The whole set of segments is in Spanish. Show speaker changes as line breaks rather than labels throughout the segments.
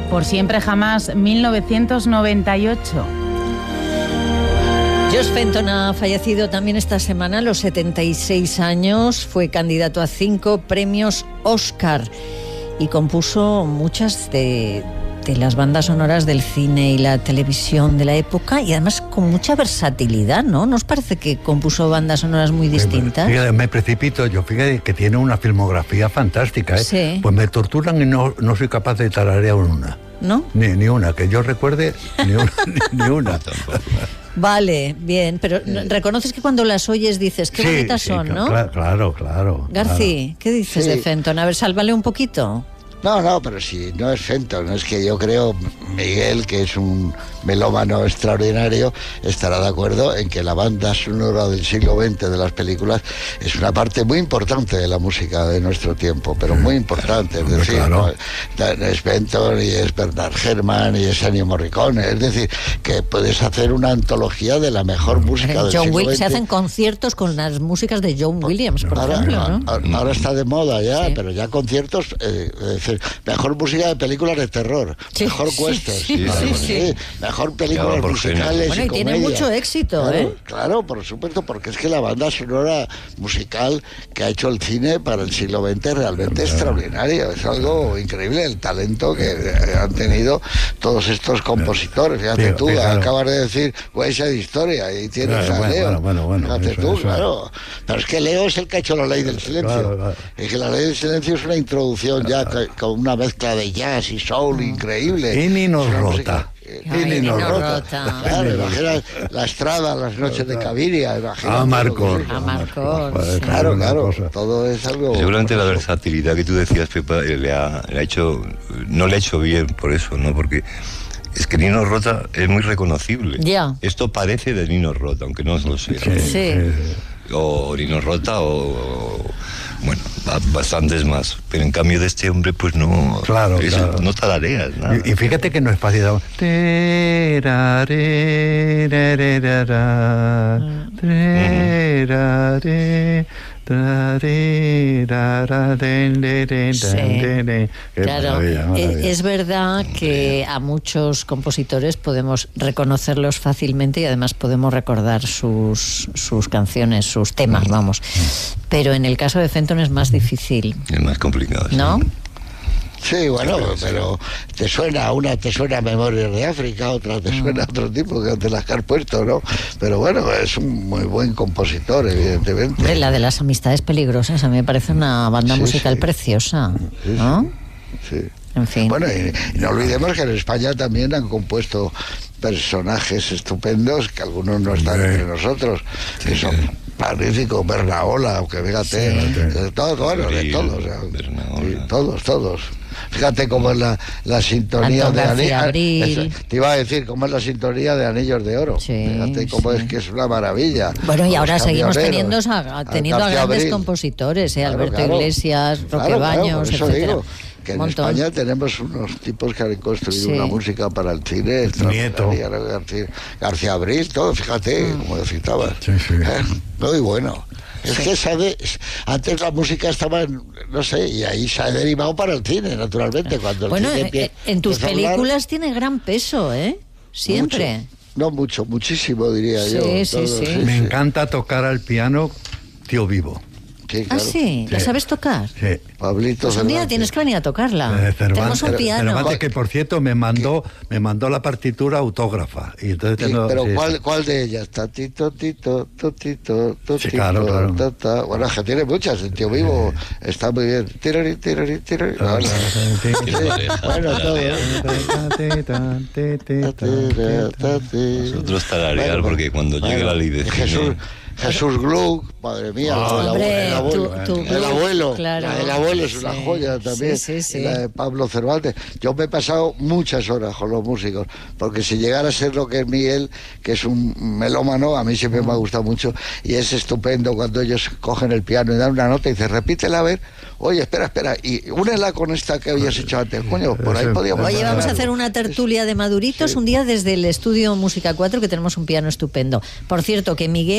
Por siempre jamás, 1998.
Josh Fenton ha fallecido también esta semana a los 76 años. Fue candidato a 5 premios Oscar y compuso muchas de las bandas sonoras del cine y la televisión de la época, y además con mucha versatilidad, ¿no? ¿No os parece que compuso bandas sonoras muy distintas?
Fíjate, me precipito, yo fíjate que tiene una filmografía fantástica, ¿eh?
Sí.
Pues me torturan y no soy capaz de tararear una.
¿No?
Ni una, que yo recuerde, ni una.
Vale, bien, pero reconoces que cuando las oyes dices, qué bonitas son, ¿no?
Claro.
García, ¿qué dices de Fenton? A ver, sálvale un poquito.
No, pero si no es Fenton, es que yo creo, Miguel, que es un melómano extraordinario, estará de acuerdo en que la banda sonora del siglo XX de las películas es una parte muy importante de la música de nuestro tiempo, pero muy importante. Es decir,
claro.
¿no? Es Fenton y es Bernard Herrmann y es Ennio Morricone, es decir, que puedes hacer una antología de la mejor música del siglo XX.
Se hacen conciertos con las músicas de John Williams, por ejemplo, ¿no?
Ahora está de moda ya, pero ya conciertos... mejor música de películas de terror, mejor western, mejor películas musicales.
Bueno, y tiene mucho éxito,
claro, Claro, por supuesto, porque es que la banda sonora musical que ha hecho el cine para el siglo XX es realmente extraordinario. Es algo increíble el talento que han tenido todos estos compositores. Fíjate tú, acabas de decir Huella de Historia y tienes a Leo. Fíjate tú, claro. Pero es que Leo es el que ha hecho la Ley del Silencio. Es que la Ley del Silencio es una introducción ya con una mezcla de jazz y soul increíble.
Y ni nos rota.
Nino Rota.
Claro, imagina la Estrada, las noches de Caviria.
Marcor.
Claro. Todo es algo.
Seguramente la versatilidad que tú decías, Pepa, le ha hecho. No le ha hecho bien por eso, ¿no? Porque es que Nino Rota es muy reconocible.
Ya.
Esto parece de Nino Rota, aunque no lo sea.
Sí.
O Nino Rota o bueno, bastantes más, pero en cambio de este hombre pues no, no tarareas nada.
Y fíjate que no es fácil.
Claro, es verdad que a muchos compositores podemos reconocerlos fácilmente y además podemos recordar sus canciones, sus temas, vamos. Pero en el caso de Fenton es más difícil.
Es más complicado,
¿no?
Sí, bueno, pero te suena Memorias de África, otra te suena otro tipo que te las has puesto, ¿no? Pero bueno, es un muy buen compositor, evidentemente.
Hombre, la de Las Amistades Peligrosas a mí me parece una banda musical preciosa, ¿no?
Sí.
En fin.
Bueno, y no olvidemos que en España también han compuesto personajes estupendos, que algunos no están entre nosotros, que son magníficos, Bernaola, que fíjate, de todos. Fíjate cómo es la sintonía de Anillos. Te iba a decir cómo es la sintonía de Anillos de Oro. Fíjate cómo es que es una maravilla.
Bueno, y ahora seguimos teniendo a grandes compositores, Alberto Iglesias, Roque Baños, etcétera.
Que en España tenemos unos tipos que han construido una música para el cine, García Abril, todo, fíjate, como citabas. Muy bueno. Es que antes la música estaba, no sé, y ahí se ha derivado para el cine, naturalmente. Cuando
bueno, en tus películas tiene gran peso, siempre.
Muchísimo, diría yo.
Me encanta tocar al piano Tío Vivo.
Sí, claro.
Sí, ¿la sabes tocar?
Sí.
Pablito
pues un día tienes que venir a tocarla. Tenemos un piano.
Cervantes, que por cierto me mandó la partitura autógrafa. Y entonces
¿cuál de ellas? Tatito, tito, totito, totito.
Sí, claro.
Bueno, es que tiene muchas. El Tío Vivo está muy bien. Tirari. Bueno, todo.
Nosotros tararear porque cuando llegue la ley de
Jesús Gluck, madre mía, el abuelo,
claro.
La del abuelo es una joya también, la de Pablo Cervantes. Yo me he pasado muchas horas con los músicos, porque si llegara a ser lo que es Miguel, que es un melómano, a mí siempre me ha gustado mucho, y es estupendo cuando ellos cogen el piano y dan una nota y dicen, repítela a ver, oye, espera, y únela con esta que habías hecho antes, coño, por ahí podíamos...
Oye, vamos a hacer una tertulia de maduritos un día desde el estudio Música 4, que tenemos un piano estupendo. Por cierto, que Miguel va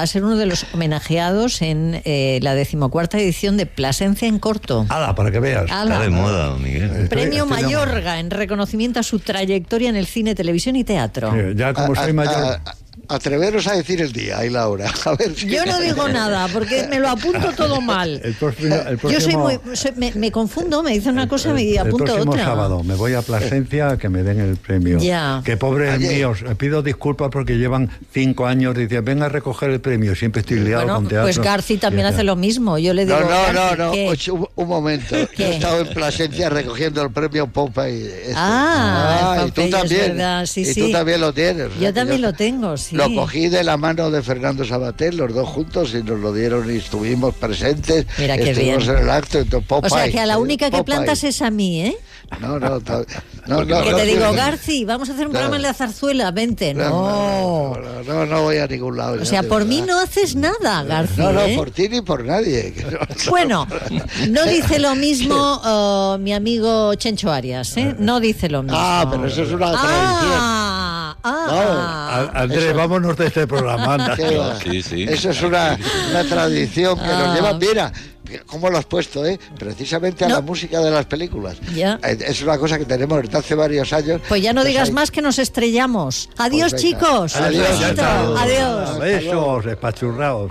va a ser uno de los homenajeados en la 14ª edición de Plasencia en corto.
¡Hala, para que veas!
Está de moda, Miguel.
Premio Mayorga en reconocimiento a su trayectoria en el cine, televisión y teatro.
Ya como soy mayor...
Atreveros a decir el día y la hora. A ver si
yo no digo nada, porque me lo apunto todo mal.
El próximo,
yo me confundo, me dice una cosa y apunto otra.
El próximo sábado me voy a Plasencia que me den el premio.
Ya.
Que pobres míos, pido disculpas porque llevan 5 años, dicen, venga a recoger el premio, siempre estoy liado con teatro.
Pues Garci también hace lo mismo, yo le digo...
No, un momento, ¿qué? He estado en Plasencia recogiendo el premio Popeye.
Y
tú también, tú también lo tienes.
Yo también lo tengo, sí.
Lo cogí de la mano de Fernando Sabater, los dos juntos, y nos lo dieron y estuvimos presentes.
Mira qué bien.
En el acto. Entonces, Popeye,
o sea que a la única que plantas es a mí, ¿eh?
No.
Que te digo, Garci, vamos a hacer un programa en la zarzuela, vente. No
voy a ningún lado.
O sea, por mí no haces nada, Garci.
No, por ti ni por nadie.
Bueno, no dice lo mismo mi amigo Chencho Arias, ¿eh? No dice lo mismo.
Pero eso es una tradición.
Andrés, vámonos de este programa.
Sí.
Eso es una tradición que nos lleva. Mira, ¿cómo lo has puesto, precisamente a la música de las películas.
Ya.
Es una cosa que tenemos desde hace varios años.
Pues ya no digas más que nos estrellamos. Adiós, pues chicos.
Adiós. Besos, espachurraos.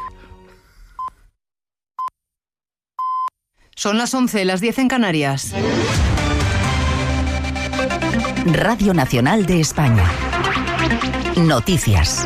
Son las 11, las 10 en Canarias.
Radio Nacional de España. Noticias.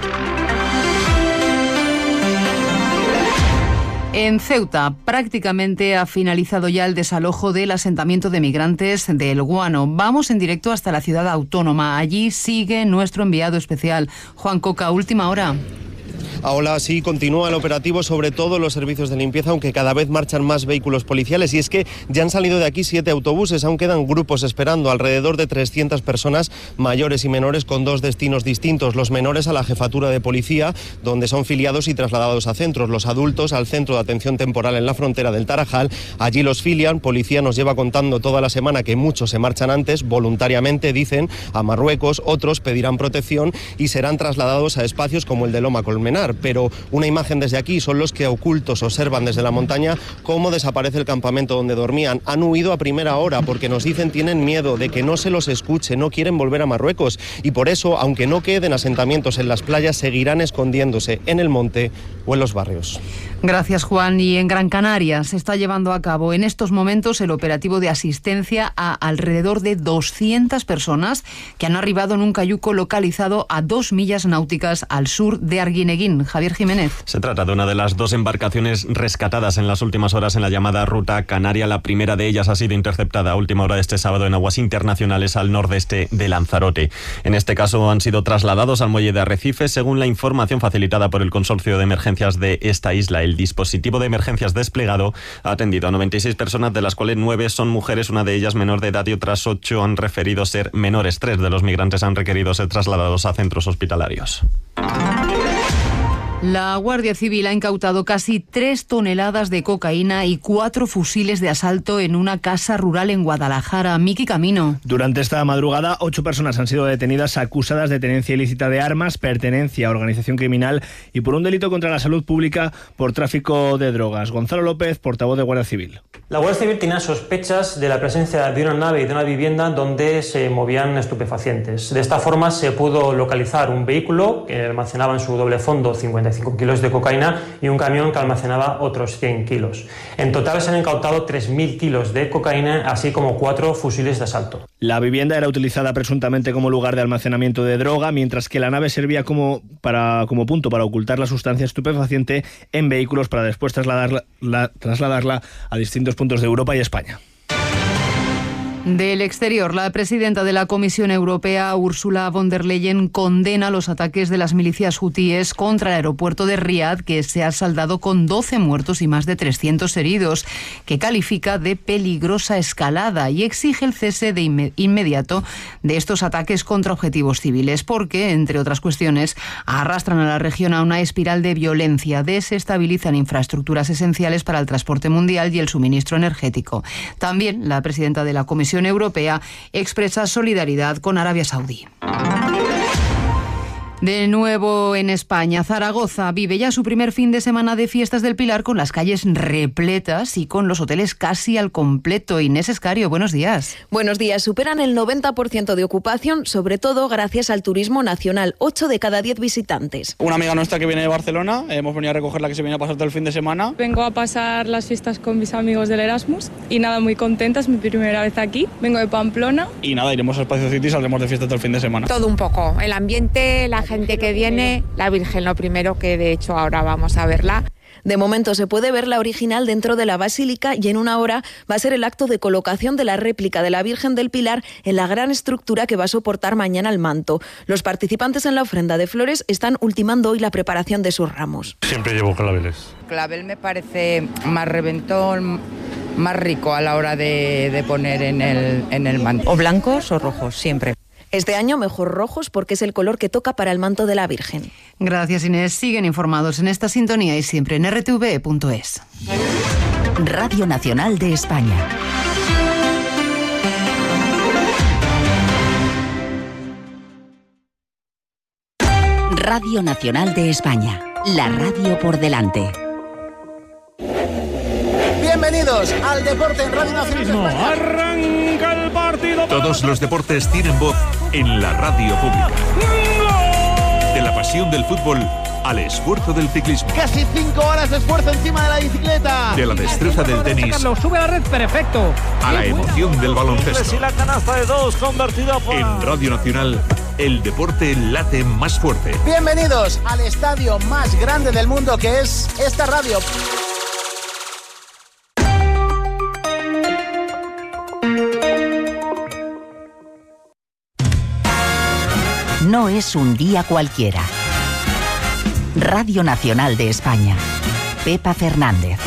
En Ceuta prácticamente ha finalizado ya el desalojo del asentamiento de migrantes de El Guano. Vamos en directo hasta la ciudad autónoma. Allí sigue nuestro enviado especial, Juan Coca, última hora.
Ahora sí continúa el operativo, sobre todo los servicios de limpieza, aunque cada vez marchan más vehículos policiales. Y es que ya han salido de aquí 7 autobuses, aún quedan grupos esperando, alrededor de 300 personas, mayores y menores, con 2 destinos distintos. Los menores a la jefatura de policía, donde son filiados y trasladados a centros. Los adultos al centro de atención temporal en la frontera del Tarajal. Allí los filian. Policía nos lleva contando toda la semana que muchos se marchan antes, voluntariamente, dicen, a Marruecos. Otros pedirán protección y serán trasladados a espacios como el de Loma Colmenar. Pero una imagen desde aquí son los que ocultos observan desde la montaña cómo desaparece el campamento donde dormían. Han huido a primera hora porque nos dicen tienen miedo de que no se los escuche, no quieren volver a Marruecos y por eso, aunque no queden asentamientos en las playas, seguirán escondiéndose en el monte o en los barrios.
Gracias, Juan. Y en Gran Canaria se está llevando a cabo en estos momentos el operativo de asistencia a alrededor de 200 personas que han arribado en un cayuco localizado a 2 millas náuticas al sur de Arguineguín. Javier Jiménez.
Se trata de una de las 2 embarcaciones rescatadas en las últimas horas en la llamada Ruta Canaria. La primera de ellas ha sido interceptada a última hora de este sábado en aguas internacionales al nordeste de Lanzarote. En este caso han sido trasladados al muelle de Arrecife, según la información facilitada por el Consorcio de Emergencias de esta isla. El dispositivo de emergencias desplegado ha atendido a 96 personas, de las cuales 9 son mujeres, una de ellas menor de edad y otras 8 han referido ser menores. 3 de los migrantes han requerido ser trasladados a centros hospitalarios.
La Guardia Civil ha incautado casi 3 toneladas de cocaína y 4 fusiles de asalto en una casa rural en Guadalajara. Miki Camino.
Durante esta madrugada, 8 personas han sido detenidas acusadas de tenencia ilícita de armas, pertenencia a organización criminal y por un delito contra la salud pública por tráfico de drogas. Gonzalo López, portavoz de Guardia Civil.
La Guardia Civil tenía sospechas de la presencia de una nave y de una vivienda donde se movían estupefacientes. De esta forma se pudo localizar un vehículo que almacenaba en su doble fondo 55 kilos de cocaína y un camión que almacenaba otros 100 kilos. En total se han incautado 3.000 kilos de cocaína, así como 4 fusiles de asalto.
La vivienda era utilizada presuntamente como lugar de almacenamiento de droga, mientras que la nave servía como punto para ocultar la sustancia estupefaciente en vehículos para después trasladarla a distintos puntos de Europa y España.
Del exterior, la presidenta de la Comisión Europea, Ursula von der Leyen, condena los ataques de las milicias hutíes contra el aeropuerto de Riad, que se ha saldado con 12 muertos y más de 300 heridos, que califica de peligrosa escalada y exige el cese de inmediato de estos ataques contra objetivos civiles, porque, entre otras cuestiones, arrastran a la región a una espiral de violencia, desestabilizan infraestructuras esenciales para el transporte mundial y el suministro energético. También la presidenta de la Comisión Europea expresa solidaridad con Arabia Saudí. De nuevo en España, Zaragoza vive ya su primer fin de semana de fiestas del Pilar con las calles repletas y con los hoteles casi al completo. Inés Escario, buenos días.
Buenos días. Superan el 90% de ocupación, sobre todo gracias al turismo nacional. 8 de cada 10 visitantes.
Una amiga nuestra que viene de Barcelona, hemos venido a recogerla, que se viene a pasar todo el fin de semana.
Vengo a pasar las fiestas con mis amigos del Erasmus y nada, muy contenta, es mi primera vez aquí. Vengo de Pamplona.
Y nada, iremos a Espacio City y saldremos de fiesta todo el fin de semana.
Todo un poco, el ambiente, la gente que viene, la Virgen lo primero, que de hecho ahora vamos a verla.
De momento se puede ver la original dentro de la basílica y en una hora va a ser el acto de colocación de la réplica de la Virgen del Pilar en la gran estructura que va a soportar mañana el manto. Los participantes en la ofrenda de flores están ultimando hoy la preparación de sus ramos.
Siempre llevo claveles.
Clavel me parece más reventón, más rico a la hora de poner en el manto.
O blancos o rojos, siempre.
Este año mejor rojos porque es el color que toca para el manto de la Virgen.
Gracias, Inés. Siguen informados en esta sintonía y siempre en rtv.es.
Radio Nacional de España. Radio Nacional de España. La radio por delante.
Bienvenidos al Deporte en Radio Nacional de España.
Arranca el partido.
Todos los deportes tienen voz en la radio pública. De la pasión del fútbol al esfuerzo del ciclismo.
Casi 5 horas de esfuerzo encima de la bicicleta.
De la destreza del tenis.
Carlos, sube a la red, perfecto.
A la emoción del baloncesto.
Y la canasta de 2 convertida por...
En Radio Nacional, el deporte late más fuerte.
Bienvenidos al estadio más grande del mundo, que es esta radio.
No es un día cualquiera. Radio Nacional de España. Pepa Fernández.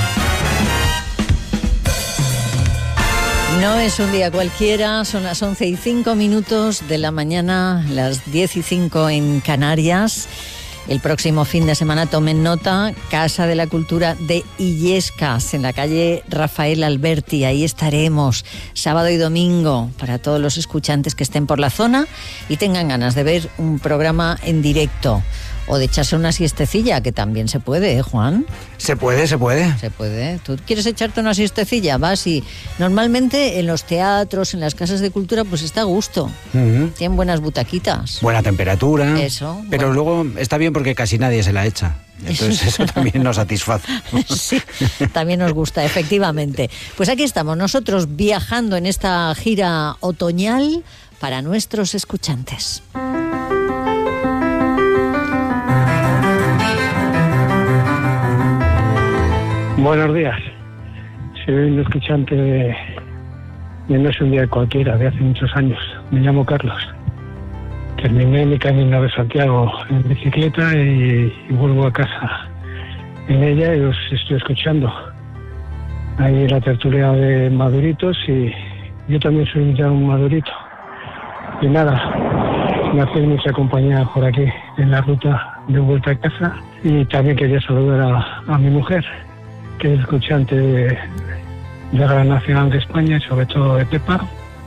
No es un día cualquiera, son las 11:05 de la mañana, las 10:05 en Canarias. El próximo fin de semana, tomen nota, Casa de la Cultura de Illescas, en la calle Rafael Alberti. Ahí estaremos sábado y domingo para todos los escuchantes que estén por la zona y tengan ganas de ver un programa en directo. O de echarse una siestecilla, que también se puede, ¿eh, Juan?
Se puede.
Se puede. ¿Tú quieres echarte una siestecilla? Vas y normalmente en los teatros, en las casas de cultura, pues está a gusto. Uh-huh. Tienen buenas butaquitas.
Buena temperatura.
Eso.
Pero luego está bien porque casi nadie se la echa. Entonces eso también nos satisface.
Sí, también nos gusta, efectivamente. Pues aquí estamos nosotros viajando en esta gira otoñal para nuestros escuchantes.
Buenos días. Soy un escuchante de No es un día cualquiera, de hace muchos años. Me llamo Carlos. Terminé mi camino de Santiago en bicicleta y vuelvo a casa en ella y os estoy escuchando. Ahí la tertulia de maduritos y yo también soy ya un madurito. Y nada, me hace mucha compañía por aquí en la ruta de vuelta a casa. Y también quería saludar a mi mujer, que es escuchante de Radio Nacional de España y sobre todo de Pepa.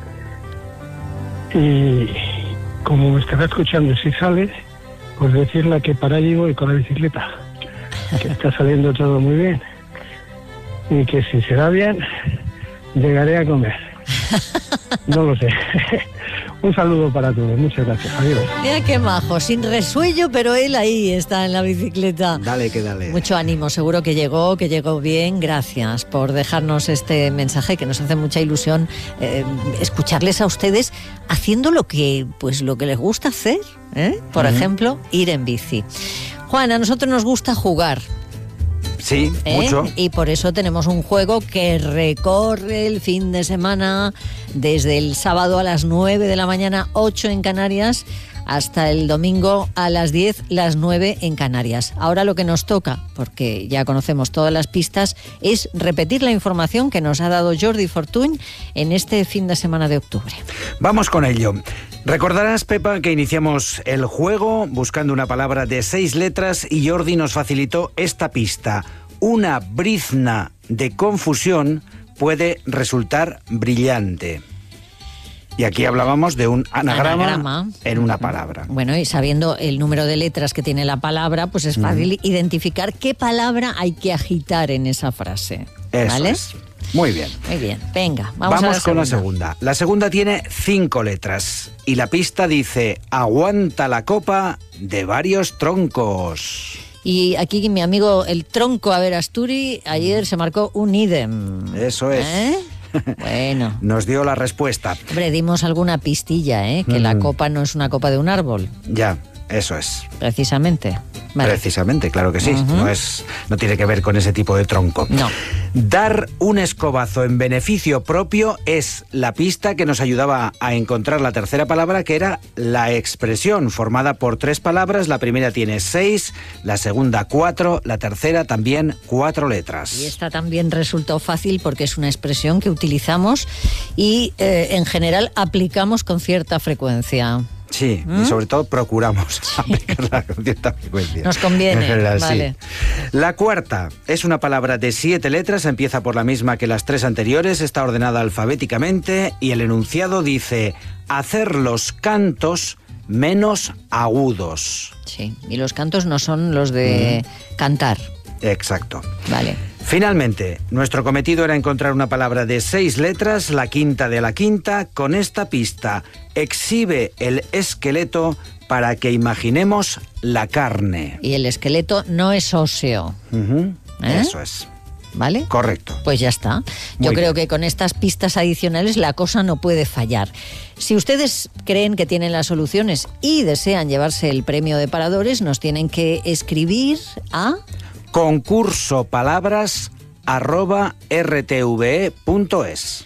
Y como me estará escuchando si sale, pues decirle que para allí voy con la bicicleta, que está saliendo todo muy bien y que si se da bien llegaré a comer. No lo sé. Un saludo para todos, muchas gracias, adiós.
Mira qué majo, sin resuello, pero él ahí está en la bicicleta.
Dale.
Mucho ánimo, seguro que llegó bien. Gracias por dejarnos este mensaje, que nos hace mucha ilusión escucharles a ustedes haciendo lo que les gusta hacer, ¿eh? Por ejemplo, ir en bici. Juan, a nosotros nos gusta jugar.
Sí, mucho.
Y por eso tenemos un juego que recorre el fin de semana desde el sábado a las 9 de la mañana, 8 en Canarias, hasta el domingo a las 10, las 9 en Canarias. Ahora lo que nos toca, porque ya conocemos todas las pistas, es repetir la información que nos ha dado Jordi Fortuny en este fin de semana de octubre.
Vamos con ello. Recordarás, Pepa, que iniciamos el juego buscando una palabra de 6 letras y Jordi nos facilitó esta pista. Una brizna de confusión puede resultar brillante. Y aquí hablábamos de un anagrama en una palabra.
Bueno, y sabiendo el número de letras que tiene la palabra, pues es fácil identificar qué palabra hay que agitar en esa frase.
Eso es. Muy bien.
Muy bien. Venga, vamos
con la segunda. La segunda tiene 5 letras y la pista dice: aguanta la copa de varios troncos.
Y aquí mi amigo el tronco Averasturi ayer se marcó un idem.
Eso es.
Bueno.
Nos dio la respuesta.
Hombre, dimos alguna pistilla, que la copa no es una copa de un árbol.
Ya, eso es.
Precisamente. Vale.
Precisamente, claro que sí. No tiene que ver con ese tipo de tronco.
No.
Dar un escobazo en beneficio propio es la pista que nos ayudaba a encontrar la tercera palabra, que era la expresión, formada por 3 palabras. La primera tiene 6, la segunda 4, la tercera también 4 letras.
Y esta también resultó fácil porque es una expresión que utilizamos y en general aplicamos con cierta frecuencia.
Sí, y sobre todo procuramos aplicarla con cierta frecuencia.
Nos conviene,
en general,
vale.
Sí. La cuarta es una palabra de 7 letras, empieza por la misma que las 3 anteriores, está ordenada alfabéticamente y el enunciado dice: hacer los cantos menos agudos.
Sí, y los cantos no son los de cantar.
Exacto.
Vale.
Finalmente, nuestro cometido era encontrar una palabra de 6 letras, la quinta de la quinta, con esta pista: exhibe el esqueleto para que imaginemos la carne.
Y el esqueleto no es óseo.
Eso es.
¿Vale?
Correcto.
Pues ya está. Yo creo que con estas pistas adicionales la cosa no puede fallar. Si ustedes creen que tienen las soluciones y desean llevarse el premio de Paradores, nos tienen que escribir a
concursopalabras@rtve.es.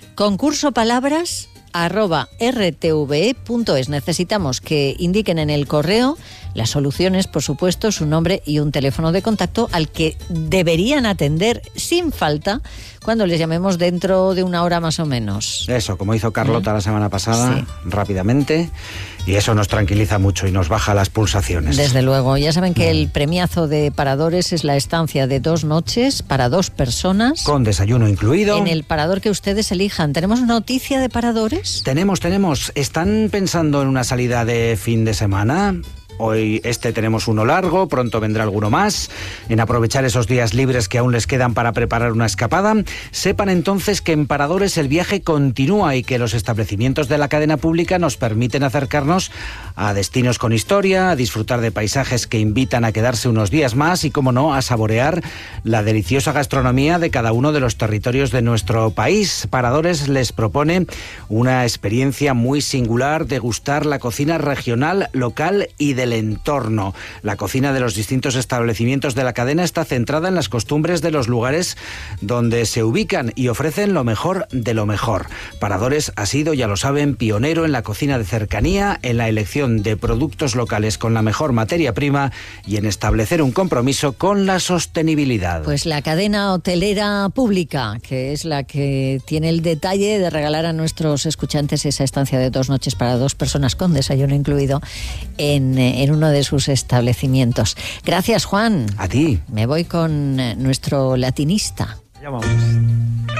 concursopalabras@rtve.es. Necesitamos que indiquen en el correo las soluciones, por supuesto, su nombre y un teléfono de contacto al que deberían atender sin falta cuando les llamemos dentro de una hora más o menos.
Eso, como hizo Carlota la semana pasada, rápidamente, y eso nos tranquiliza mucho y nos baja las pulsaciones.
Desde luego, ya saben que el premiazo de Paradores es la estancia de 2 noches para 2 personas.
Con desayuno incluido.
En el parador que ustedes elijan. ¿Tenemos noticia de Paradores?
Tenemos. ¿Están pensando en una salida de fin de semana? Hoy tenemos uno largo, pronto vendrá alguno más. En aprovechar esos días libres que aún les quedan para preparar una escapada, sepan entonces que en Paradores el viaje continúa y que los establecimientos de la cadena pública nos permiten acercarnos a destinos con historia, a disfrutar de paisajes que invitan a quedarse unos días más y, como no, a saborear la deliciosa gastronomía de cada uno de los territorios de nuestro país. Paradores les propone una experiencia muy singular: degustar la cocina regional, local y del entorno. La cocina de los distintos establecimientos de la cadena está centrada en las costumbres de los lugares donde se ubican y ofrecen lo mejor de lo mejor. Paradores ha sido, ya lo saben, pionero en la cocina de cercanía, en la elección de productos locales con la mejor materia prima y en establecer un compromiso con la sostenibilidad.
Pues la cadena hotelera pública, que es la que tiene el detalle de regalar a nuestros escuchantes esa estancia de 2 noches para 2 personas con desayuno incluido en uno de sus establecimientos. Gracias, Juan.
A ti.
Me voy con nuestro latinista.
Ya vamos.